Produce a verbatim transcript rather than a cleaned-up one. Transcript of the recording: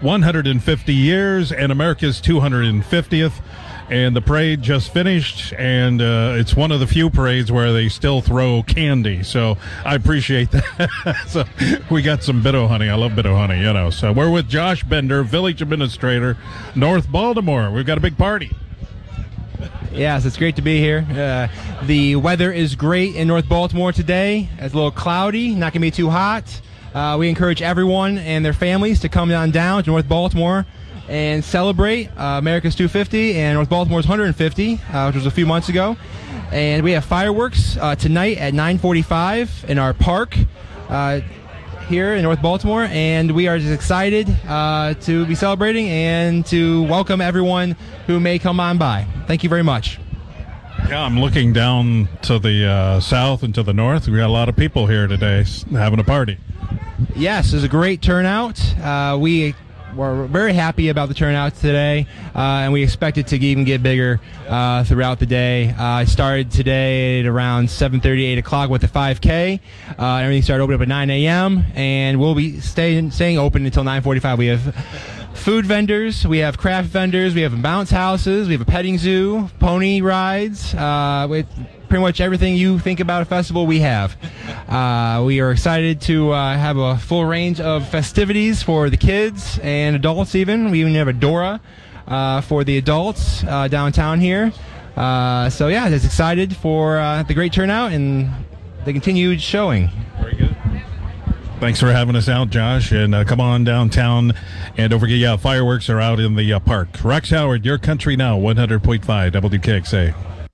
one hundred fifty years and America's two hundred fiftieth. And the parade just finished, and uh, it's one of the few parades where they still throw candy. So I appreciate that. So we got some Bitto honey. I love Bitto honey, you know. So we're with Josh Bender, Village Administrator, North Baltimore. We've got a big party. Yes, it's great to be here. Uh, the weather is great in North Baltimore today. It's a little cloudy, not going to be too hot. Uh, we encourage everyone and their families to come on down to North Baltimore and celebrate uh, America's two hundred fifty and North Baltimore's one hundred fifty, uh, which was a few months ago. And we have fireworks uh, tonight at nine forty-five in our park uh, here in North Baltimore, and we are just excited uh, to be celebrating and to welcome everyone who may come on by. Thank you very much. Yeah, I'm looking down to the uh, south and to the north. We got a lot of people here today having a party. Yes, it was a great turnout. Uh, we We're very happy about the turnout today, uh, and we expect it to even get bigger uh, throughout the day. Uh, I started today at around seven thirty, eight o'clock with the five K. Uh, everything started opening up at nine a.m., and we'll be staying, staying open until nine forty-five. We have food vendors, we have craft vendors, we have bounce houses, we have a petting zoo, pony rides, uh, with pretty much everything you think about a festival we have. Uh, we are excited to uh, have a full range of festivities for the kids and adults even. We even have a Dora uh, for the adults uh, downtown here. Uh, so yeah, just excited for uh, the great turnout and the continued showing. Very good. Thanks for having us out, Josh, and uh, come on downtown and don't forget, yeah, fireworks are out in the uh, park. Rex Howard, Your Country Now, one hundred point five W K X A.